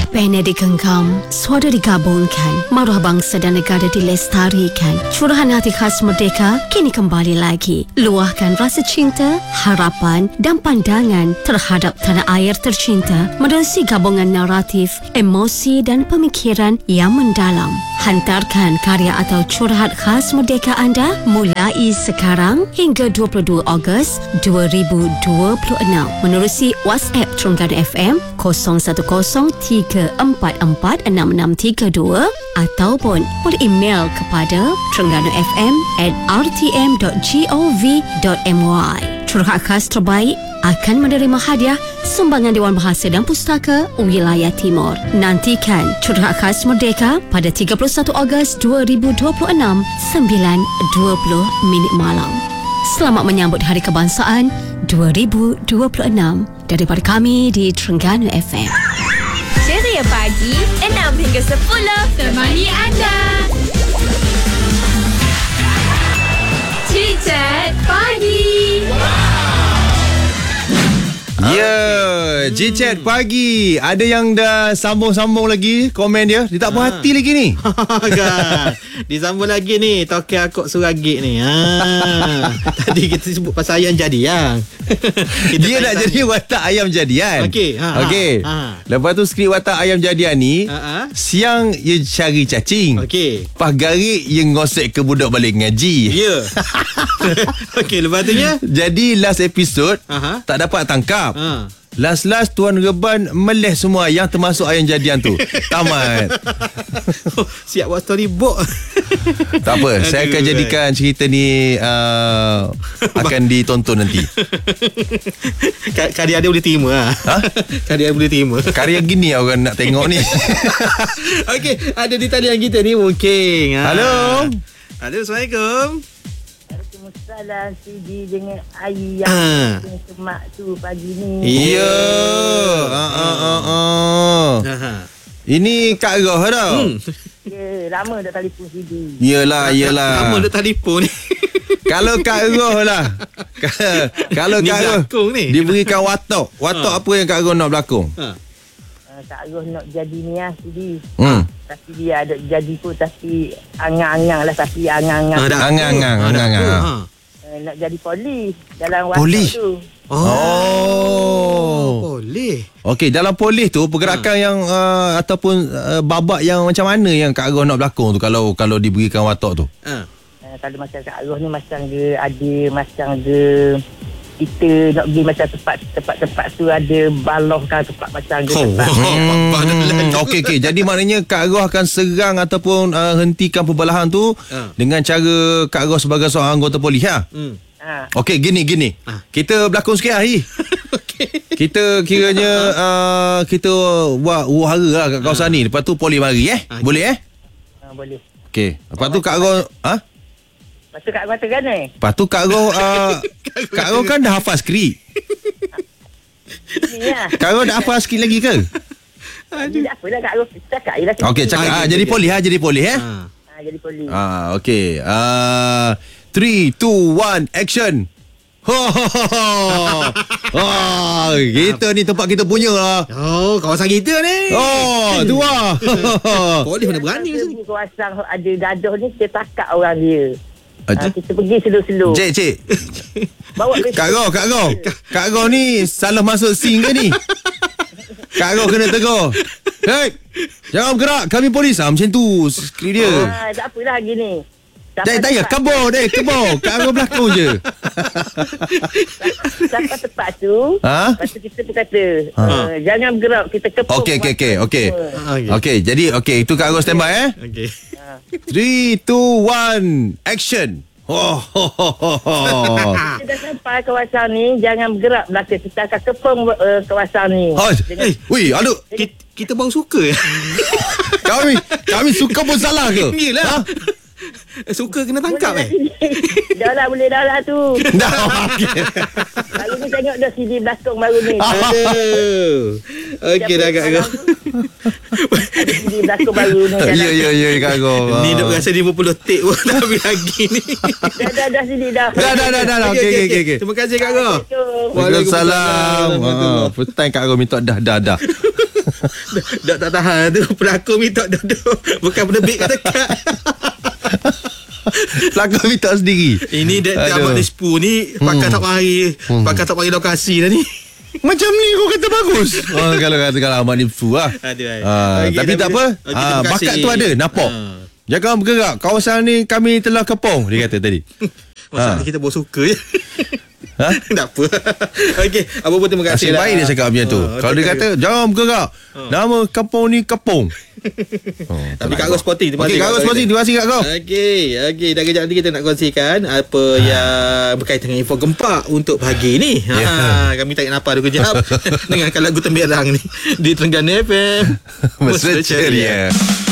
pena digenggam, suara digabungkan, maruah bangsa dan negara dilestarikan. Curahan hati khas Merdeka kini kembali lagi. Luahkan rasa cinta, harapan dan pandangan terhadap tanah air tercinta menerusi gabungan naratif, emosi dan pemikiran yang mendalam. Hantarkan karya atau curahan khas Merdeka anda mulai sekarang hingga 22 Ogos 2026 menerusi WhatsApp Terengganu FM 0103446632 ataupun beremail kepada terengganu.fm@rtm.gov.my. Curahan khas terbaik akan menerima hadiah sumbangan Dewan Bahasa dan Pustaka Wilayah Timur. Nantikan curahan khas Merdeka pada 31 Ogos 2026 9:20 malam. Selamat menyambut Hari Kebangsaan 2026 daripada kami di Terengganu FM. Ceria pagi 6 hingga 10 temani anda. Chit-chat pagi. Ya, Chit-chat pagi. Ada yang dah sambung-sambung lagi komen dia. Dia tak puas hati lagi ni. Disambung lagi ni Tokek Akok Suragik ni. Tadi kita sebut pasal ayam jadian. Dia nak jadi watak ayam jadian. Okey. Okey. Lepas tu skrip watak ayam jadian ni, siang ia cari cacing. Okey. Pas garik ia ngosek ke budak balik ngaji. Ya. Okey, lepas tu ya. Jadi last episod tak dapat tangkap. Last Tuan Reban meleh semua yang termasuk ayam jadian tu. Tamat. Siap buat storyboard. Tak apa, saya akan jadikan cerita ni akan ditonton nanti. Karya dia boleh terima. Karya dia boleh terima. Karya gini orang nak tengok ni. Okey, ada di talian kita ni mungkin. Halo. Assalamualaikum. Salam CD dengan ayam semak tu pagi ni. Ya. Ini Kak Roh tau. Ya, lama dah telefon CD. Yelah. Lama dah telefon ni. Kalau Kak Roh lah. Kalau Kak Roh ni diberikan watak apa yang Kak Roh nak berlakon? Kak Roh nak jadi ni lah CD. Tapi dia ada jadi pun tapi angang-angang lah. Tapi angang-angang. Angang-angang. Nak jadi polis dalam watak Polis? tu. Boleh. Okey, dalam polis tu pergerakan yang ataupun babak yang macam mana yang Kak Roh nak berlakon tu kalau diberikan watak tu? Kalau macam Kak Roh ni macam dia ada macam dia kita nak pergi macam tempat tu ada baloh kan tempat macam dia tempat. Okey. Jadi maknanya Kak Roh akan serang ataupun hentikan perbalahan tu dengan cara Kak Roh sebagai seorang anggota polis lah. Okey, gini. Kita berlakon sikit lah. Kita kiranya kita buat huru-hara lah kat kawasan ni. Lepas tu polis mari Boleh Boleh. Okey. Lepas tu Kak Roh Lepas tu Kak Roh kata kan ni? Lepas tu Kak Roh Kak Roh kan dah hafal skrip. Ni lah. Kak Roh dah hafal skrip lagi ke? Jadi apalah Kak Roh cakap je lah. Okey, cakap jadi polis jadi polis Jadi polis. Okey. 3, 2, 1 action. Kita ni tempat kita punya lah. Kawasan kita ni. Tu lah. Polis mana berani Di kawasan ada gaduh ni kita takak orang dia. Kita pergi slow-slow. Cik Bawa ke Kak Roh ni salah masuk scene ke ni? Kak Roh kena tegur. Hei, jangan bergerak, kami polis. Macam tu skrip dia. Tak apalah gini. Tak payah kebor. Kak Roh berlakon je. Sampai tempat tu. Lepas tu kita pun kata jangan bergerak, kita kepung. Okey. Jadi itu Kak Roh standby Okey. 3, 2, 1 action. Kita dah sampai kawasan ni, jangan bergerak belakang. Kita akan kepung kawasan ni. Aduh. Kita baru suka. Kami suka pun salah ke? Yelah. Suka kena tangkap Dah lah tu. Dah. Baru ni tengok dah CD belakang baru ni. Okey dah Kak Roh. Ada CD belakang baru ni. Ya Kak Roh. Ni dah rasa 50 take pun dah habis lagi ni. Dah CD dah. Dah. Okey. Terima kasih Kak Roh. Waalaikumsalam. Petang Kak Roh minta dah. Dok tak tahan tu. Pelakon minta duduk. Bukan penerbit kat dekat. Pelakon minta sendiri. Ini dia abang Dispu ni pakai tak mari. Pakai tak mari lokasi dah ni. Macam ni kau kata bagus. Kalau katakan Ahmad Nifu lah. Tapi tak apa. Bakat tu ada. Nampak. Jangan bergerak. Kawasan ni kami telah kepung. Dia kata tadi. Masalah kita baru suka je. Tak apa. Okey, Abang pun terima kasih lah. Baik dia cakap macam tu. Kalau dia kata jangan bergerak, nama kampung ni Kepung. Tapi Kak Ros Sporting. Okey, Kak Ros Sporting, terima kasih Kak Ros. Okey, dah kejap nanti kita nak kongsikan apa yang berkaitan dengan info gempak untuk pagi ni. Kami tarik nafas dulu kejap dengan lagu Temberang ni di Terengganu FM. Mesra ceria.